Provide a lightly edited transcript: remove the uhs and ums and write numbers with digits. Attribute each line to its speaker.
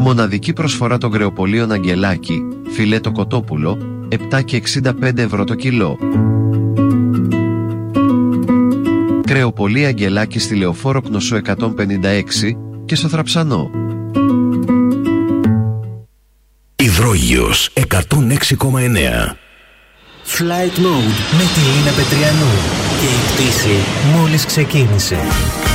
Speaker 1: Μοναδική προσφορά των κρεοπολίων Αγγελάκη, φιλέτο κοτόπουλο, 7,65 ευρώ το κιλό. Κρεοπολία Αγγελάκη στη Λεωφόρο Κνωσού 156 και στο Θραψανό.
Speaker 2: Υδρόγειος 106,9.
Speaker 3: Flight Mode με τη Λίνα Πετριανού. Και η πτήση μόλις ξεκίνησε.